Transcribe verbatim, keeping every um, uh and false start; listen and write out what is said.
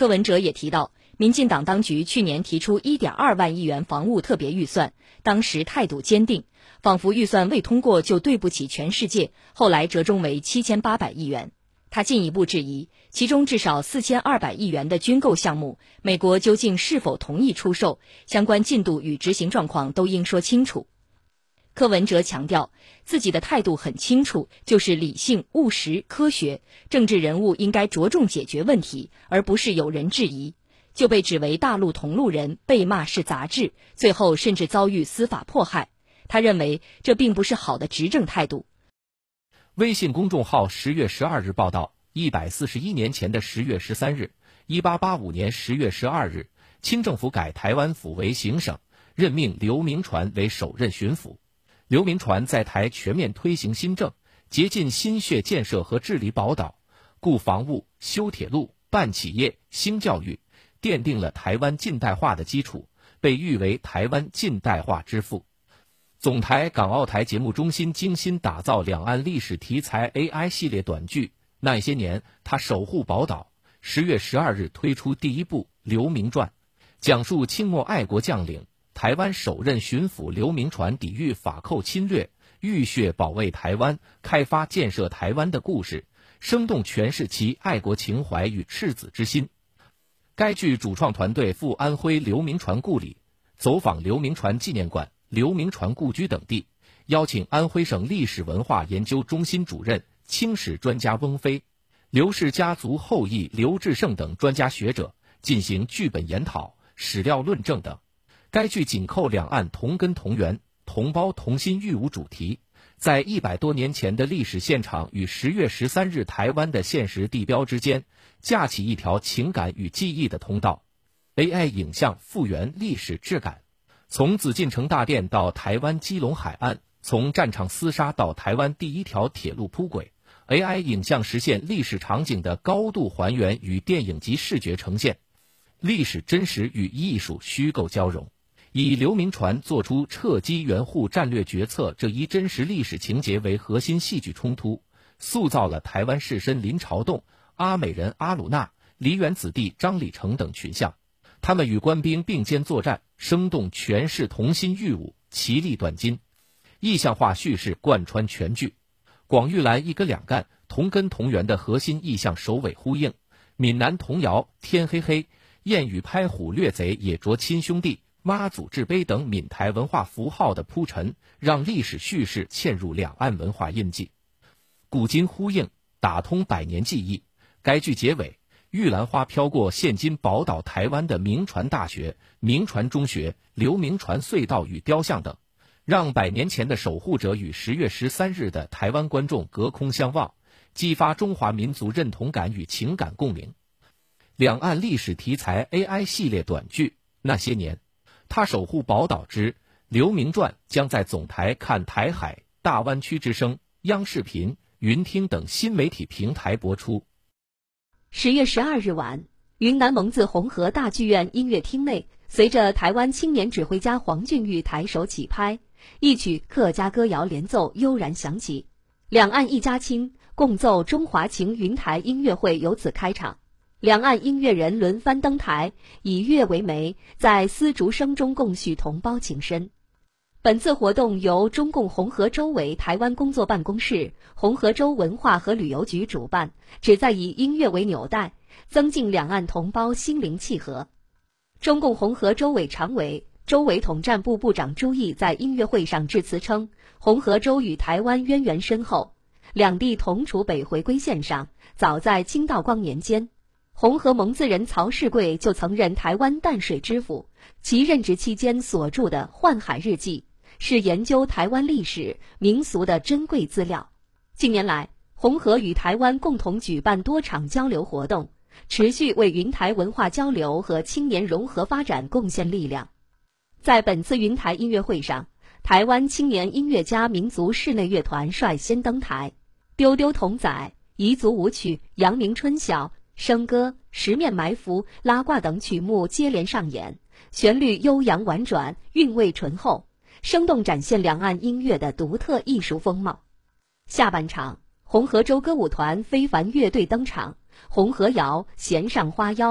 柯文哲也提到，民进党当局去年提出 一点二万亿元防务特别预算，当时态度坚定，仿佛预算未通过就对不起全世界，后来折中为七千八百亿元。他进一步质疑，其中至少四千二百亿元的军购项目，美国究竟是否同意出售，相关进度与执行状况都应说清楚。柯文哲强调，自己的态度很清楚，就是理性、务实、科学，政治人物应该着重解决问题，而不是有人质疑。就被指为大陆同路人，被骂是杂志，最后甚至遭遇司法迫害。他认为这并不是好的执政态度。 微信公众号十月十二日报道，一百四十一年前的十月十三日，一八八五年十月十二日，清政府改台湾府为行省，任命刘铭传为首任巡抚。刘铭传在台全面推行新政，竭尽心血建设和治理宝岛，固防务、修铁路、办企业、兴教育，奠定了台湾近代化的基础，被誉为台湾近代化之父。总台港澳台节目中心精心打造两岸历史题材 A I 系列短剧，那些年他守护宝岛。十月十二日推出第一部《刘铭传》，讲述清末爱国将领台湾首任巡抚刘铭传抵御法寇侵略，浴血保卫台湾，开发建设台湾的故事，生动诠释其爱国情怀与赤子之心。该剧主创团队赴安徽刘铭传故里，走访刘铭传纪念馆、刘铭传故居等地，邀请安徽省历史文化研究中心主任、清史专家翁飞、刘氏家族后裔刘志胜等专家学者进行剧本研讨、史料论证等。该剧紧扣两岸同根同源、同胞同心育吾主题，在一百多年前的历史现场与十月十三日台湾的现实地标之间，架起一条情感与记忆的通道。A I 影像复原历史质感，从紫禁城大殿到台湾基隆海岸，从战场厮杀到台湾第一条铁路铺轨， A I 影像实现历史场景的高度还原与电影级视觉呈现，历史真实与艺术虚构交融，以刘铭传做出撤机援沪战略决策这一真实历史情节为核心戏剧冲突，塑造了台湾士绅林朝栋、阿美人阿鲁纳、梨园子弟张理成等群像，他们与官兵并肩作战，生动诠释同心育吾，其利断金。意象化叙事贯穿全剧，广玉兰一哥两干、同根同源的核心意象首尾呼应，闽南童谣天黑黑、燕语拍虎掠贼也着亲兄弟、妈祖制碑等闽台文化符号的铺陈，让历史叙事嵌入两岸文化印记，古今呼应，打通百年记忆。该剧结尾，玉兰花飘过现今宝岛台湾的铭传大学、铭传中学、刘铭传隧道与雕像等，让百年前的守护者与十月十三日的台湾观众隔空相望，激发中华民族认同感与情感共鸣。两岸历史题材 A I 系列短剧那些年，他守护宝岛之刘铭传将在总台看台海、大湾区之声、央视频、云听等新媒体平台播出。 十月十二日晚，云南蒙自红河大剧院音乐厅内，随着台湾青年指挥家黄俊玉抬手起拍，一曲客家歌谣连奏悠然响起，两岸一家亲，共奏中华情云台音乐会由此开场。两岸音乐人轮番登台，以乐为媒，在丝竹声中共叙同胞情深。本次活动由中共红河州委台湾工作办公室、红河州文化和旅游局主办，旨在以音乐为纽带，增进两岸同胞心灵契合。中共红河州委常委、州委统战部部长朱毅在音乐会上致辞称，红河州与台湾渊源深厚，两地同处北回归线上，早在清道光年间，红河蒙自人曹世贵就曾任台湾淡水知府，其任职期间所著的《幻海日记》是研究台湾历史民俗的珍贵资料。近年来，红河与台湾共同举办多场交流活动，持续为云台文化交流和青年融合发展贡献力量。在本次云台音乐会上，台湾青年音乐家民族室内乐团率先登台，丢丢童仔、彝族舞曲、阳明春晓、笙歌、十面埋伏、拉挂等曲目接连上演，旋律悠扬婉转，韵味醇厚，生动展现两岸音乐的独特艺术风貌。下半场，红河州歌舞团非凡乐队登场，红河谣、弦上花腰